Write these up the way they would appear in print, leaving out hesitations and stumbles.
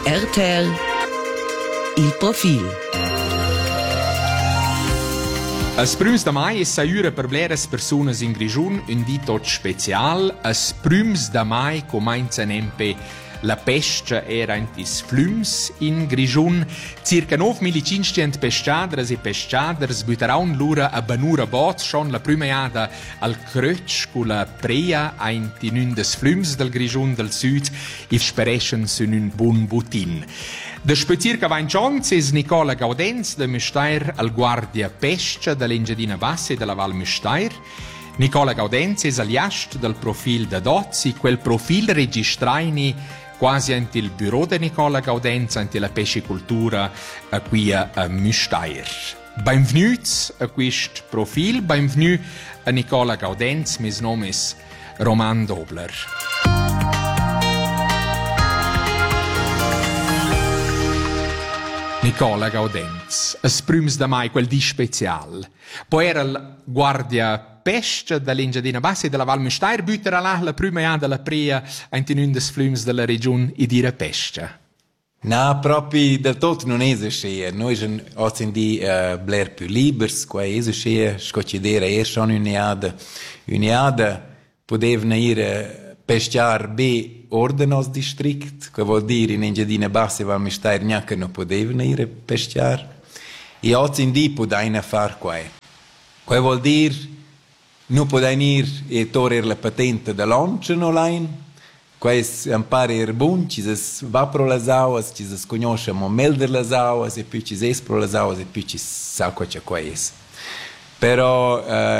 RTL Il profil. Es prüms da mai es saiura per bleras persunas in Grischun un di tot special. Es prüms da mai comainza nempe la pesca era intis flüms in Grischun. Circa 9.500 pescadres e pescaders buteraun lura a banura bot schon la prima jada al Crötsch cu la prea ainti nun des flüms del Grischun del Süd if spereschen sun un bun butin. De spazierca vain chons es Nicola Gaudenz de Müstair al guardia pesca dell'Engiadina Bassa e della Val Müstair. Nicola Gaudenz es aliast del profil da Dozzi, quel profil registraini quasi ante il bureau de Nicola Gaudenz, ante la pescicultura qui a Müstair. Benvenuti a quest profil, benvenuti a Nicola Gaudenz, mis nome es Roman Dobler. Nicola Gaudenz, es prüms da mai quel di special. Poi era il guardia pesca dell'Engiadina Bassa e della Val Müstair, bütera là la prima jada della prea in un des flüms della regione e dire pesca. No, proprio del tutto non esce. Noi oggi di bler più libers, qua esce, scocidere è schon una jada potevano ir pescar be ordenos district, che vuol dire in Engiadina Bassa e Val Müstair neanche non potevano ir pescar. E oggi in di potevano far qua. Che vuol dire non potevano ir e torre la patente da launchen online. Quais ampare bun, ci va pro las auas, ci conosciamo melder las auas e più ci es pro las auas e più ci sa quae quais. Però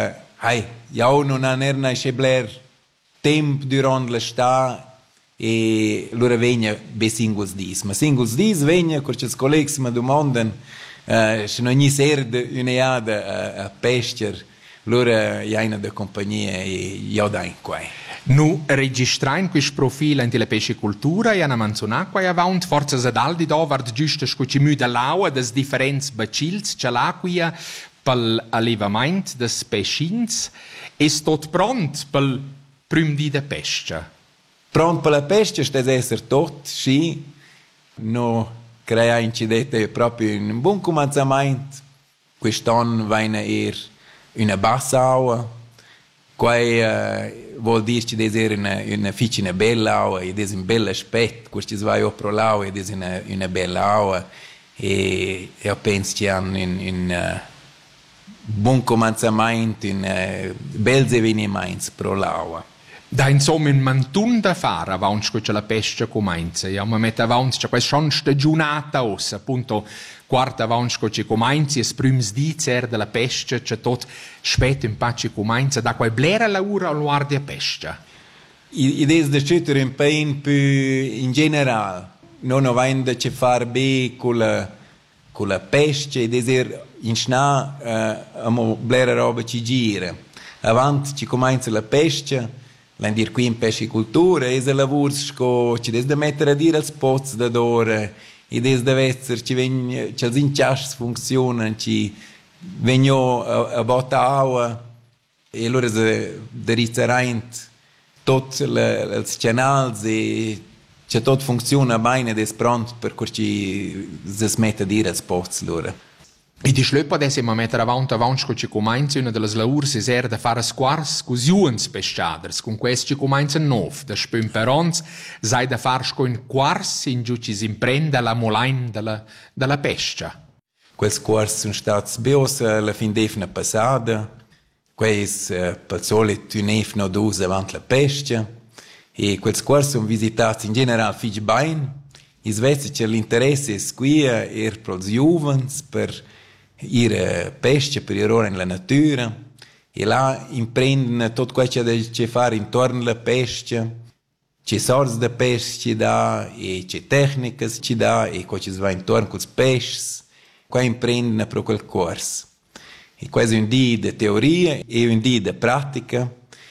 jau non anerna bler temp durant la sta e lura vegna be singles dis. Ma singles dis vegna curce collegs ma domandan se non gli serde una jada a pescer lura jaina da compagnia e jau dain quai. Nu registrain quis profil ante la pescicultura e ana manzona quai avant forza zadaldi dovard giusta scuci mü da laua des differents bacils ce l'aquia pel allevament des pescins es tot pront pel prüm di da pesca. Pront per la pesca stes esser tot, sì, no crea incidente proprio un buon cominciamento. Quest'anno vaina una bassa aua, quai vuol dire che desere una ficina bella aua, ed es un bel aspetto, questi vai opro l'aua ed es una bella aua, e io penso che hanno un buon cominciamento, un bel avvenimento pro l'aua. Da insomma in mantun da fare avanti che la pesca comincia, ja, ma mette avanti c'è questa stagionata ossa, appunto quarta avanti che comincia, e primi di cer della pesca, c'è tot spetto in pace comincia, da quel blera la ora al guardia pesca. Ideas da scegliere un pain più in generale, non avendo che fare be con la pesca e deser in sna amo blera roba ci gira. Avanti ci comincia la pesca. L'andir qui in pescicultura e se lavors co ci des da mettere a dire als pots da d'ora e des da vesser ci vegn c'els incias funzionan ci vegno a botta aua e allora da rizeraint tot els canals e c'è tot funziona bene des pront per cui ci se smette a dire als pots loro. E di schlöpa desse ma mettere avanti che ci comincia una delle laurse era da fare squars con giuens pescaders, con questi ci comincia nov, da spümperons, sai da fare con quars in giù ci si imprende la molain della pesca. Quels quars sono stati beos alla fin d'efna passata, quels per solito un'efna o due avanti la pesca, e quels quars sono visitati in generale fich bain, in Svezia c'è l'interesse qui per i giovani, per ir pesca per ir ora nella natura e là imprendono tutto quello che c'è fare intorno alla pesca, c'è sorti da pesca ci dà e c'è tecniche ci dà e quello che si va intorno con i pesci, qua imprendono per quel corso. E questo è un dì di teoria e un dì di pratica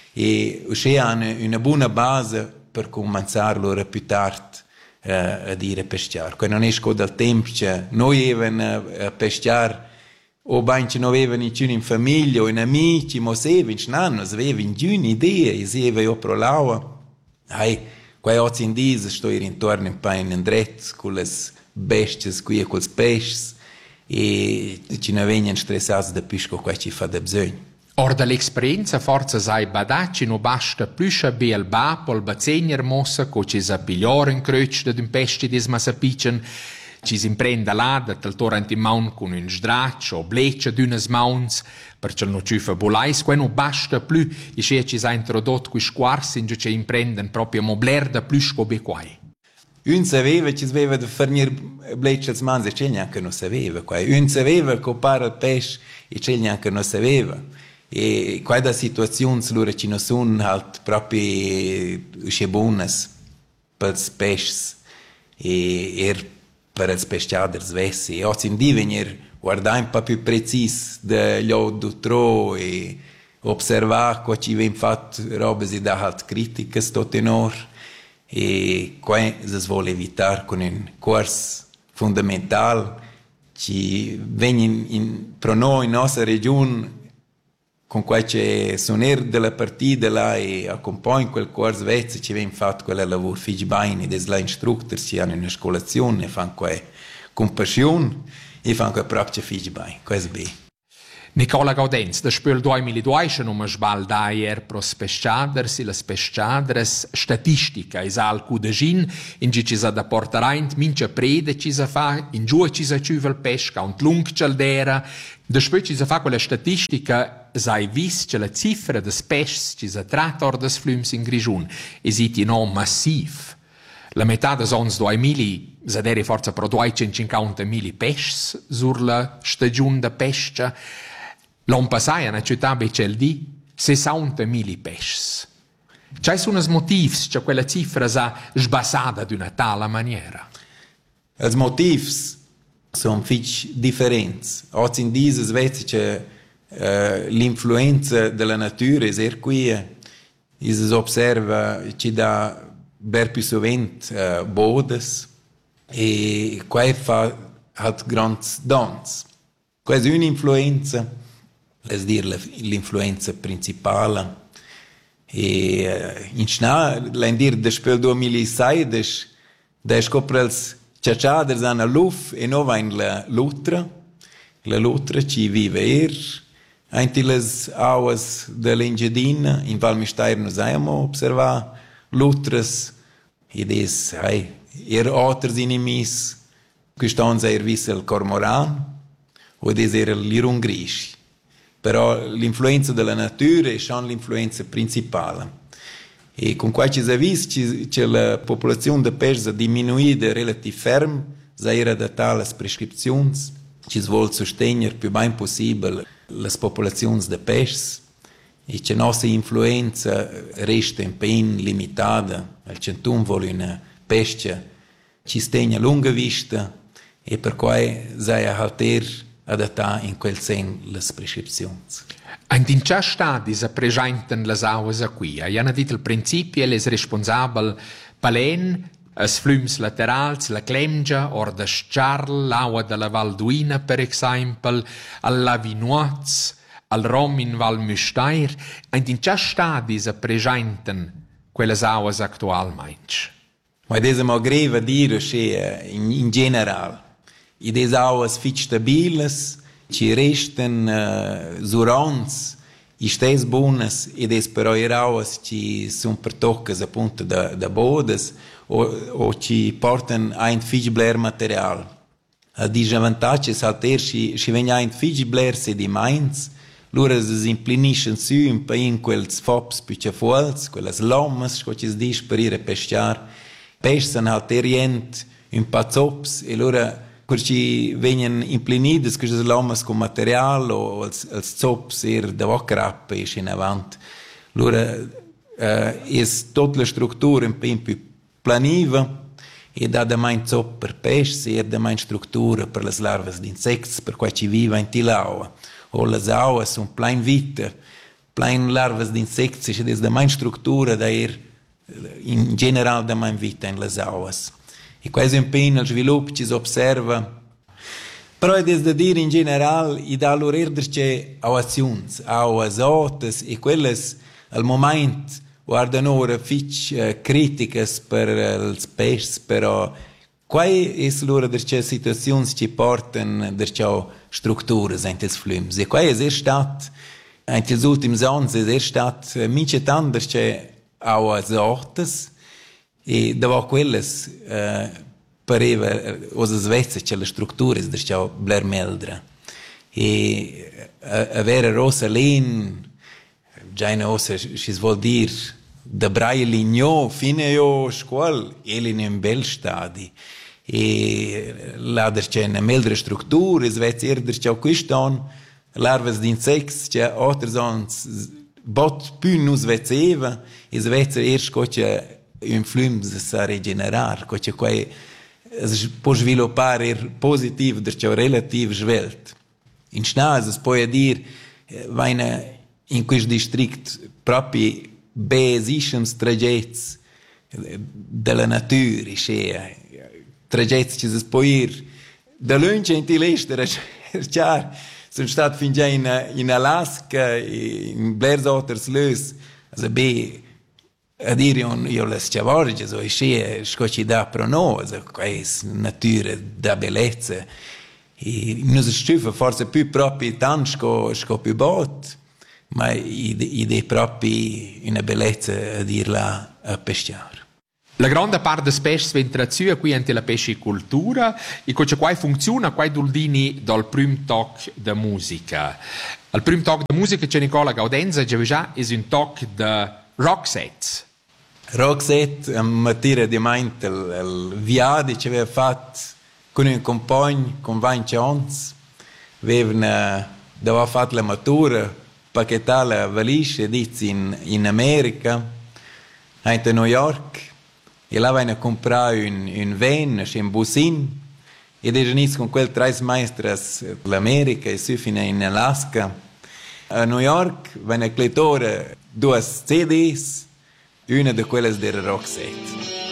e c'è una buona base per cominciare loro più tardi a dire pescare. Quando non esco dal tempo che noi avevamo a pescare o banci non avevano in famiglia o in amici, ma se avevano, non avevano nessuna idea, e se avevano pro l'aua, Quai oggi in dis sto intorno in pain in dret con les besties qui e col pesci e ci ne vengono stressati da pisco qua ci fa da bisogno. Or dall'esperienza forza sai badaci no basta plus a be al bapol bazegner mossa co ci sa pigliore in croce d'un pesci des masapicen ci si imprenda là da tal torrent in maun con un sdraccio o bleccia d'unas mauns perché no ci fa bolais qua no basta plus e ci sa introdotto qui squars in ci imprenden proprio mobler da plus co be quai. Un sapeva ci sveva da fornir bleccia als mans e c'è neanche non sapeva quai. Un sapeva co para il pesce e c'è neanche non sapeva. E qua da situazioni loro ci non sono halt proprio buonas per i pesci e per i pesciatori svessi. E oggi in dia venire guardare un po' più preciso dagli odutro e osservare qua ci viene fatto robe si da halt critiche sto tenor e qua si vuole evitare con un corso fondamentale ci viene per noi in nostra regione con qualche suoner della partita là e accompagna quel corso svezzo ci viene fatto quel lavoro figlio bene des la instructor ci hanno una scolazione fanno quel con passione e fanno quel proprio figlio bene questo è bene. Nicola Gaudenz, da spöl 2002 non sbal daier pros pesciaders e las pesciadres statistica is al cudagin in ci sa da portaraint mincha prede ci sa fa in giù ci sa ciuvel pesca und lung cialdera da spöl ci sa fa quella statistica sai vis che la cifra des pescs ci sa trator des flums in Grigiun esiti no massiv. La metà des ons 2000 sadere forza pro 250.000 pescs sur la stagiun da pesca. L'anno passato, in una città becel 60.000 pesci. C'è sono motivi che quella cifra sia sbassata di una tale maniera? I motivi sono differenti. Oggi in dia si vede che l'influenza della natura è qui. Si osserva che dà ben più sovente bodes e questo fa grandi danni. Questa è un'influenza. Es dir l'influenza principale e in Schnee, l'in dir da spel 2006 da scoprels ciacciaders ana luf e no va in la lutra ci vive anti les auas de l'Engiadina in Val Mistair nos abbiamo observa lutras e des oters inimis che stan vis il cormoran o des l'irungrisch. Però l'influenza della natura è l'influenza principale. E con qua ci si è visto che la popolazione di pesce è diminuita relativamente ferm, si era adattata alle prescrizioni, ci si vuole sostenere più ben possibile le popolazioni di pesce e che la nostra influenza resta un po' limitata. Il centum vuole una pesce ci stegna a lunga vista e per cui si è halter adattare in quel sen le prescrizioni. Und in ciò stadi si presentano le auas qui. Hanno detto al principio le responsabili palen, as flums laterals, la Clemgia, or da Sciarl, l'acqua della Valduina per esempio, al Lavinoaz, al Rom in Val Müstair. Und in ciò stadi si presentano quelle auas attualmente. Ma adesso mi greva dire che in generale e des auas fit stabiles, ci restan surants, e stes buonas, e des però auas ci sun per toccas appunto da bodes, o ci portan ein fich bler material. A disavantages halter ci vegna ein fich bler se di mainz, lura se impliniscen su un pa in quels fops più fuols, quelles lommas, sco ci dis per ir a pesciar, pescan halter jent un pa zops, e lura perché vengono implinidas queste lomas con materiale o als zops da vocrappe e in avanti. Allora, tutta la struttura un po' più planiva e dà da mai zop per pesce e da mai struttura per le larve di insetti per cui ci vive in tilaua. O le aue sono plain vite, plain larve di insetti e da mai struttura da in generale da mai vita in le aue. E questo è un po' il sviluppo che si osserva. Però è da dire in generale, e da allora c'è azioni, azioni e quelle al momento guardan ora fitch criticas per ils pests, però quai es l'ora derche situazions ci portan derche structuras ent ils flüms. E quai es stat ent ils ultims ans es stat minche tant derche au as ortes e davo quelles pareva osas vezze che le strutture derche bler meldra. E avere rosa len già ossa si vuol dir da braille lignò fine io scuol in un bel stadi e là c'è una meldre struttura svezia c'è quiston larvas di insects c'è altre ans bot più nu svezeva e svezia c'è un flums sa regenerar c'è quai può sviluppare positivo c'è relativ svelt in snas es può dir vaina in questo district proprio esistono tragets della natura, tragets che si può ir da lunge in l'estero, sono stato fin già in Alaska, in Blair's Otters Lös, also a dire io le sciavorge, so scocci da pro no, questa natura da bellezza, e non si stufa forse più proprio tanto sco più bot, ma idee proprio una bellezza a dirla a pesciare. La grande parte des pesci ventrazione qui ante la pescicultura e cosa qua funziona qua duldini dal prim toc da musica. Al prim toc da musica c'è Nicola Gaudenza già è un toc da rock set. Rock set a mattina di mente il viaggio che aveva fatto con un compagno con 20 anni aveva fatto la matura pacchettare la valigia in America, a New York, e là vanno a comprare un van, un busin, e degenisse con quel 3 maestras l'America e su fino in Alaska. A New York vanno a cletore 2 CDs, una di quelle del rock set.